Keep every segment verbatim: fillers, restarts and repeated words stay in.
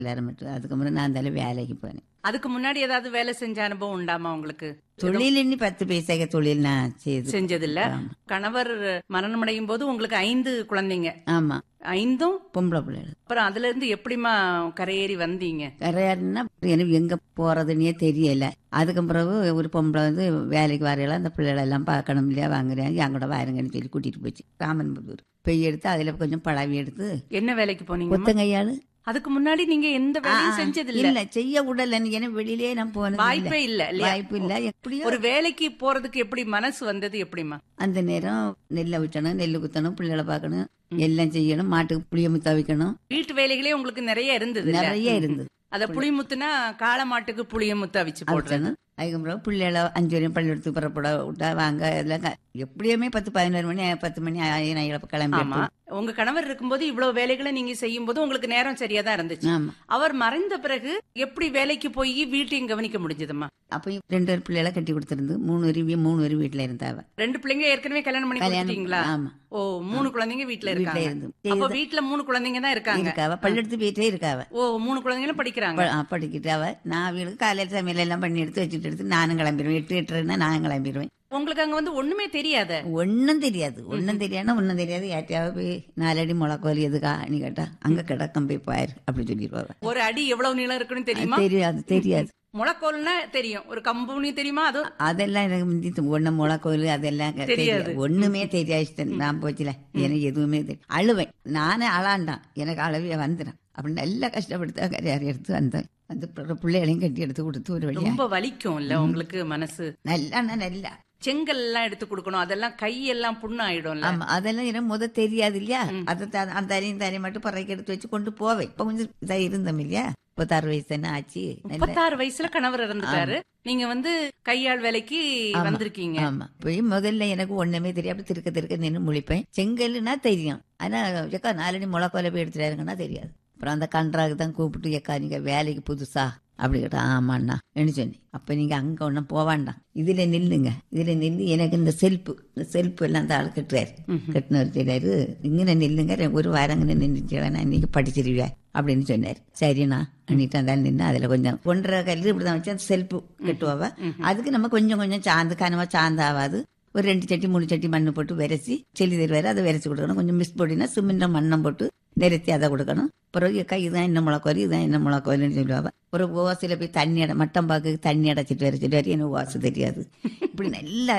எல்லாரும் மட்டும் அதுக்கப்புறம் நான் இருந்தாலும் வேலைக்கு போனேன். அதுக்கு முன்னாடி ஏதாவது வேலை செஞ்ச அனுபவம் உண்டாமா உங்களுக்கு? தொழில் இன்னி பத்து பைசாக்க தொழில் நான் செய்து செஞ்சது இல்ல. கணவர் மரணமடையும் போது உங்களுக்கு ஐந்து குழந்தைங்க. ஆமா, ஐந்தும் பொம்பளை பிள்ளைகள். அப்புறம் அதுல இருந்து எப்படிமா கரையேறி வந்தீங்க? கரையாருன்னா எனக்கு எங்க போறதுன்னே தெரியல. அதுக்கு பிறகு ஒரு பொம்பளை வந்து வேலைக்கு வரையில அந்த பிள்ளைகளை எல்லாம் பார்க்கணும் இல்லையா, வாங்குறாங்க என் கூட வாருங்கன்னு சொல்லி கூட்டிட்டு போச்சு. ராமன்புதூர் பெய் எடுத்து அதுல கொஞ்சம் பழவி எடுத்து. என்ன வேலைக்கு போனீங்க? கொத்தங்கையாளு. அதுக்கு முன்னாடி நீங்க எந்த வேலையும் செஞ்சது இல்ல? இல்ல, செய்ய உடல. ஏன்னா வெளியிலேயே நான் போனது வாய்ப்பே இல்ல. வாய்ப்பு இல்ல. எப்படியோ ஒரு வேலைக்கு போறதுக்கு எப்படி மனசு வந்தது? எப்படிமா? அந்த நேரம் நெல்லை விட்டணும், நெல்லு குத்தணும், பிள்ளைகளை பார்க்கணும், எல்லாம் செய்யணும், மாட்டுக்கு புளிய முத்த வைக்கணும். வீட்டு வேலைகளே உங்களுக்கு நிறைய இருந்தது? நிறைய இருந்தது. அத புளிமுத்துனா காளை மாட்டுக்கு புளிய முத்த வச்சு போடுறேன். அதுக்கப்புறம் பிள்ளைகளை அஞ்சு வரையும் பள்ளிக்கூடத்துக்கு புறப்பட விட்டா வாங்க. இதெல்லாம் எப்படியுமே பத்து பதினோரு மணி பத்து மணி ஆயிரம் கிளம்பி. ஆமா, உங்க கணவர் இருக்கும்போது இவ்வளவு வேலைகளை நீங்க செய்யும் போது உங்களுக்கு நேரம் சரியா தான் இருந்துச்சு. அவர் மறைந்த பிறகு எப்படி வேலைக்கு போய் வீட்டையும் கவனிக்க முடிஞ்சதுமா? அப்ப ரெண்டு பிள்ளைகளை கட்டி கொடுத்திருந்து மூணு வருவி மூணு வரி வீட்டுல இருந்தாவ. ரெண்டு பிள்ளைங்க ஏற்கனவே கல்யாணம் பண்ணி கொடுத்தீங்களா? ஆமா. ஓ, மூணு குழந்தைங்க வீட்டுல இருக்காங்க. அப்ப வீட்டுல மூணு குழந்தைங்க தான் இருக்காங்க. பள்ளியெடுத்து வீட்டே இருக்காவ. ஓ, மூணு குழந்தைங்களும் படிக்கிறாங்க. படிக்கிட்டாவ. நான் அவங்களுக்கு காலையில சமையல் எல்லாம் பண்ணி எடுத்து வச்சுட்டு எடுத்து நானும் கிளம்பிடுவேன். எட்டு எட்டுனா நானும் கிளம்பிடுவேன். உங்களுக்கு அங்க வந்து ஒண்ணுமே தெரியாத? ஒன்னும் தெரியாது. ஒன்னும் தெரியாதுன்னா ஒன்னும் தெரியாது. யார்ட்டையாவது போய் நாலடி முளைக்கோலி எதுக்கா நீ கேட்டா அங்க கிடக்கம் போய் பாரு அப்படி சொல்லிடுவாங்க. ஒரு அடி எவ்வளவு நீளம் இருக்குன்னு தெரியுமா? தெரியாது. தெரியாது. முளைக்கோல்னா தெரியும். ஒரு கம்புனி தெரியுமா? அது அதெல்லாம் எனக்கு முந்தி ஒண்ணு முளைக்கோல் அதெல்லாம் தெரியாது. ஒண்ணுமே தெரியாது. நான் போச்சுல எனக்கு எதுவுமே தெரியும். அழுவேன். நானே அழாண்டான். எனக்கு அழவே வந்துடும். அப்படி நல்லா கஷ்டப்படுத்தா கரையாறு எடுத்து வந்தேன். அந்த பிள்ளைகளையும் கட்டி எடுத்து கொடுத்து ஒரு வழி. ரொம்ப வலிக்கும் இல்ல உங்களுக்கு மனசு? நல்லா நல்லா செங்கல் எல்லாம் எடுத்து கொடுக்கணும். அதெல்லாம் கையெல்லாம் புண்ணு ஆயிடும். ஆமா, அதெல்லாம் எனக்கு முத தெரியாது இல்லையா. அதை அந்த அரியும் தரையும் மட்டும் பறக்க எடுத்து வச்சு கொண்டு போவேன். இப்ப கொஞ்சம் இதா இருந்தோம் இல்லையா. முப்பத்தாறு வயசு என்ன ஆச்சு. முப்பத்தாறு வயசுல கணவர் இறந்துட்டாரு. நீங்க வந்து கையாள் வேலைக்கு வந்திருக்கீங்க. ஆமா. போய் முதல்ல எனக்கு ஒண்ணுமே தெரியும். அப்படி திருக்க திருக்க நின்று முழிப்பேன். செங்கல்னா தெரியும். ஆனா எக்கா நாலடி முளைக்கோல போய் எடுத்துட்டாருங்கன்னா தெரியாது. அப்புறம் அந்த கன்றாக்கு தான் கூப்பிட்டு எக்கா நீங்க வேலைக்கு புதுசா அப்படி கேட்டா ஆமாண்ணா என்ன சொன்னேன். அப்ப நீங்க அங்க ஒன்னும் போவாண்டாம், இதுல நில்லுங்க. இதுல நின்று எனக்கு இந்த செல்ப்பு இந்த செல்ப்பு எல்லாம் அந்த ஆள் கட்டுறாரு. கட்டினவர் சொல்றாரு இங்கே நில்லுங்க, ஒரு வாரங்க நின்றுச்சு நான் இன்னைக்கு படிச்சிருவேன் அப்படின்னு சொன்னாரு. சரிண்ணா அன்னிட்டு அந்த நின்று அதுல கொஞ்சம் ஒன்றரை கல்லு இப்படிதான் வச்சு அந்த செல்ப்பு கட்டுவாவ. அதுக்கு நம்ம கொஞ்சம் கொஞ்சம் சாந்து கனவா சாந்து ஆகாது. ஒரு ரெண்டு சட்டி மூணு சட்டி மண்ணு போட்டு விரைச்சி செல்லி தருவாரு. அதை விரைச்சி கொடுக்கணும். கொஞ்சம் மிஸ் போட்டினா சிமெண்ட மண்ணம் போட்டு நிறுத்தி அதை கொடுக்கணும். பிறகு அக்கா இதுதான் என்ன முளைக்கோரி இதுதான் என்ன முளைக்கோரின்னு சொல்லுவாங்க. ஒரு ஓசையில போய் தண்ணி அடை மட்டம் பாக்கு தண்ணி அடைச்சிட்டு வர சொல்லுவாரு. எனக்கு ஓசை தெரியாது. இப்படி நல்லா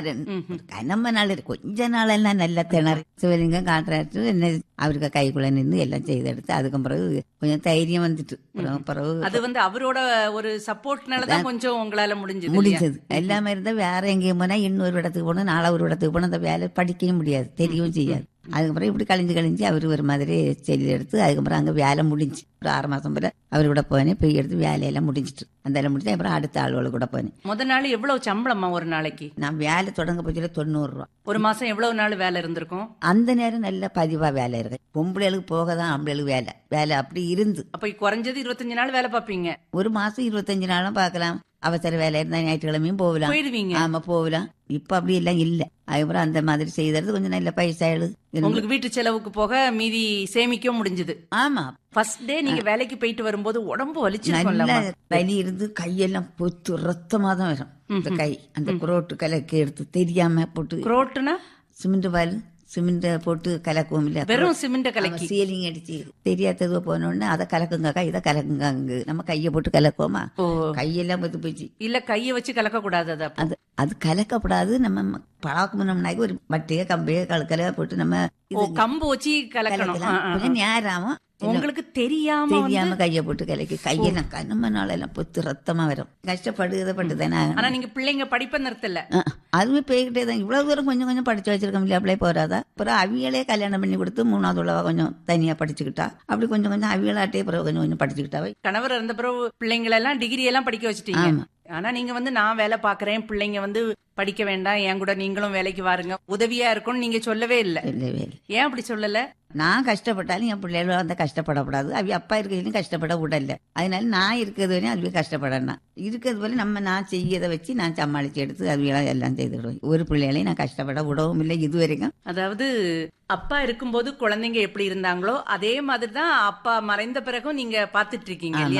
கனம்ப நாள் கொஞ்ச நாள் எல்லாம் நல்லா திணறி சிவலிங்கம் காட்டுறாரு. என்ன அவருக்கு கைக்குள்ள நின்று எல்லாம் செய்து எடுத்து அதுக்கு பிறகு கொஞ்சம் தைரியம் வந்துட்டு பிறகு அது வந்து அவரோட ஒரு சப்போர்ட்னாலதான் கொஞ்சம் உங்களால முடிஞ்சது முடிஞ்சது. எல்லாமே இருந்தா வேற எங்கேயும் போனா இன்னொரு இடத்துக்கு போனா நாலா ஒரு இடத்துக்கு போனா அந்த வேலை படிக்கவும் முடியாது, தெரியவும் செய்யாது. அதுக்கப்புறம் இப்படி கழிஞ்சு கழிஞ்சு அவரு ஒரு மாதிரி செல்லி எடுத்து அதுக்கப்புறம் அங்க வேலை முடிஞ்சு ஒரு ஆறு மாசம் போல அவரு கூட போனேன். போய் எடுத்து வேலையெல்லாம் முடிஞ்சிட்டு அந்த வேலை முடிஞ்சு அப்புறம் அடுத்த ஆளுவோட கூட போனேன். முத நாள் எவ்வளவு சம்பளமா ஒரு நாளைக்கு? நான் வேலை தொடங்க போச்சுல தொண்ணூறு ரூபா. ஒரு மாசம் எவ்வளவு நாள் வேலை இருந்திருக்கும்? அந்த நேரம் நல்ல பதிவா வேலை இருக்கு. பொம்பளைகளுக்கு போகதான் ஆம்பளைகளுக்கு வேலை வேலை அப்படி இருந்து. அப்ப குறைஞ்சது இருபத்தஞ்சு நாள் வேலை பார்ப்பீங்க? ஒரு மாசம் இருபத்தஞ்சு நாளும் பார்க்கலாம். அவசர வேலை இருந்தா ஞாயிற்றுக்கிழமையும் போகலாம். போயிடுவீங்க? ஆமா போகலாம். இப்ப அப்படி எல்லாம் இல்ல. அதுக்கப்புறம் அந்த மாதிரி செய்யறது கொஞ்சம் நல்ல பைசா எழு உங்களுக்கு வீட்டு செலவுக்கு போக மீதி சேமிக்க முடிஞ்சது. ஆமா. ஃபர்ஸ்ட் டே நீங்க வேலைக்கு போயிட்டு வரும்போது உடம்பு வலிச்சு நல்ல வலி இருந்து கையெல்லாம் பொத்து ரத்தமா தான் வரும். இந்த கை அந்த குரோட்டு கலக்கி எடுத்து தெரியாம போட்டு. குரோட்டுனா சிமெண்ட் பால் சிமெண்ட போட்டு கலக்குவோம் இல்ல, வெறும் சிமெண்ட கலக்கி சீலிங் அடிச்சு தெரியாதது போனோடனே அதை கலக்குங்கக்கா இதை கலக்குங்க. அங்கு நம்ம கைய போட்டு கலக்குவோமா, கையெல்லாம் பத்து போச்சு. இல்ல கைய வச்சு கலக்க கூடாது. அது அது கலக்கப்படாது. நம்ம பழக்கணும்னாக்க ஒரு மட்டையோ கம்பையோ கலக்கல போட்டு நம்ம கம்பு வச்சு கலக்கணும். நேராம உங்களுக்கு தெரியாம தெரியாம கைய போட்டு கலக்கி கையெல்லாம் கனம நாளெல்லாம் பொத்து ரத்தமா வரும். கஷ்டப்படுகிறத பட்டுதானே. ஆனா நீங்க பிள்ளைங்க படிப்ப நிறுத்தல? அதுவே போய்கிட்டே தான். இவ்வளவு தூரம் கொஞ்சம் கொஞ்சம் படிச்சு வச்சிருக்கோம் இல்லையா, அப்படியே போறாதா. அப்புறம் அவியலே கல்யாணம் பண்ணி கொடுத்து மூணாவது உள்ளவா கொஞ்சம் தனியா படிச்சுக்கிட்டா. அப்படி கொஞ்சம் கொஞ்சம் அவியலாட்டே பிறகு கொஞ்சம் கொஞ்சம் படிச்சுக்கிட்டாவே. கணவர் இருந்த பிறகு பிள்ளைங்களை எல்லாம் டிகிரி எல்லாம் படிக்க வச்சுட்டீங்க. ஆனா நீங்க வந்து நான் வேலை பாக்குறேன், பிள்ளைங்க வந்து படிக்க வேண்டாம், என் கூட நீங்களும் வேலைக்கு வாருங்க, உதவியா இருக்கும்னு நீங்க சொல்லவே இல்ல. ஏன் அப்படி சொல்லல? நான் கஷ்டப்பட்டாலும் என் பிள்ளைகளும் அந்த கஷ்டப்படக்கூடாது. அவ அப்பா இருக்கிறதுலையும் கஷ்டப்பட விடல. அதனால நான் இருக்கிறது வரையும் அதுவே கஷ்டப்படணும். இருக்கிறது வரை நம்ம நான் செய்யதை வச்சு நான் சமாளிச்சு எடுத்து அதுவெல்லாம் எல்லாம் செய்துடுவேன். ஒரு பிள்ளைகளையும் நான் கஷ்டப்பட விடவும் இல்லை இது வரைக்கும். அதாவது அப்பா இருக்கும்போது குழந்தைங்க எப்படி இருந்தாங்களோ அதே மாதிரிதான் அப்பா மறைந்த பிறகும் நீங்க பாத்துட்டு இருக்கீங்க இல்லையா?